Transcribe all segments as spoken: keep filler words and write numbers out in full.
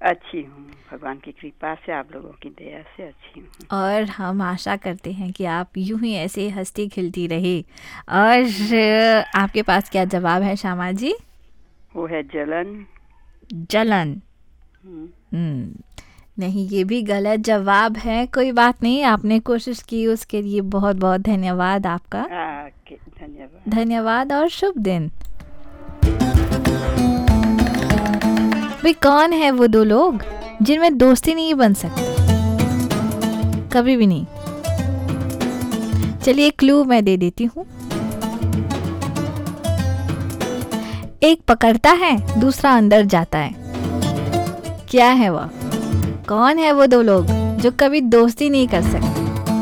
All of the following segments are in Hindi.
अच्छी हूँ, भगवान की कृपा से, आप लोगों की दया से अच्छी हूँ। और हम आशा करते हैं कि आप यूं ही ऐसे हंसती खिलती रहे। और आपके पास क्या जवाब है श्यामा जी? वो है जलन। जलन? हम्म नहीं, ये भी गलत जवाब है। कोई बात नहीं, आपने कोशिश की, उसके लिए बहुत बहुत धन्यवाद आपका। धन्यवाद। धन्यवाद और शुभ दिन। भाई, कौन है वो दो लोग जिनमें दोस्ती नहीं बन सकती, कभी भी नहीं? चलिए क्लू मैं दे देती हूँ। एक पकड़ता है, दूसरा अंदर जाता है। क्या है वह? कौन है वो दो लोग जो कभी दोस्ती नहीं कर सकते?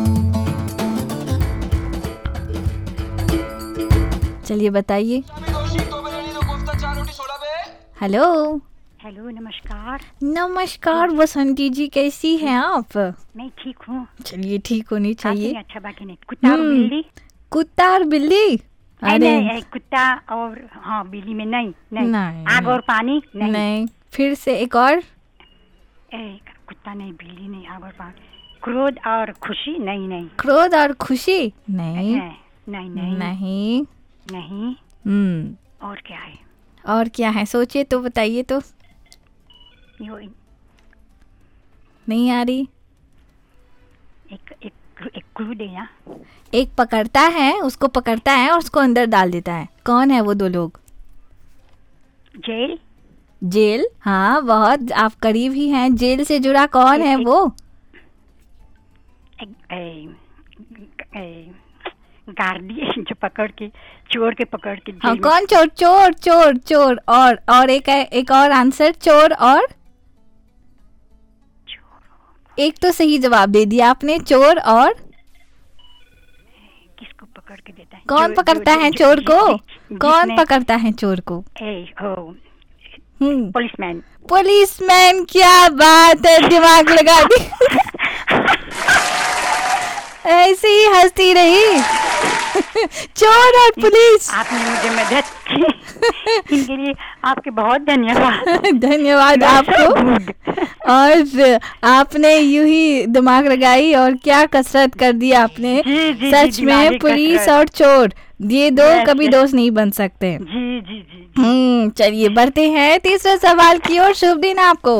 चलिए बताइए। हेलो हेलो, नमस्कार। नमस्कार बसंती जी, कैसी हैं आप? मैं ठीक हूँ। चलिए, ठीक होनी चाहिए। अच्छा, बाकी नहीं। कुत्ता और बिल्ली? कुत्ता और बिल्ली? अरे नहीं, कुत्ता और हाँ बिल्ली में नहीं नहीं, नहीं। आग और पानी? नहीं, नहीं। फिर से एक और। ए, कुत्ता नहीं, बिल्ली नहीं, आग और पानी। क्रोध और खुशी? नहीं नहीं। क्रोध और खुशी? नहीं नहीं नहीं नहीं नहीं। हम्म और क्या है? और क्या है? सोचिए तो, बताइए तो। यो नहीं आ रही। एक एक एक क्लू देना। एक पकड़ता है, उसको पकड़ता है और उसको अंदर डाल देता है। कौन है वो दो लोग? जेल? जेल? हाँ, बहुत आप करीब ही हैं। जेल से जुड़ा कौन है वो? गार्डियन, जो पकड़ के, चोर के पकड़ के। हाँ, कौन चोर? चोर चोर चोर। और और एक है, एक और आंसर। चोर और एक तो सही जवाब दे दिया आपने। चोर और किसको पकड़ के देता है? कौन जो, पकड़ता जो, है जो, चोर को? जि, कौन पकड़ता है चोर को? पुलिसमैन। पुलिसमैन। क्या बात है, दिमाग लगा दी। ऐसे ही हंसती रही। चोर और पुलिस। आपने मुझे मदद की, इनके लिए आपके बहुत धन्यवाद। धन्यवाद आपको। और आपने यूं ही दिमाग लगाई और क्या कसरत कर दी आपने। जी, जी, सच जी, में पुलिस और चोर, ये दो कभी दोस्त नहीं बन सकते। जी जी जी। हम्म चलिए बढ़ते हैं तीसरे सवाल की ओर। शुभ दिन आपको।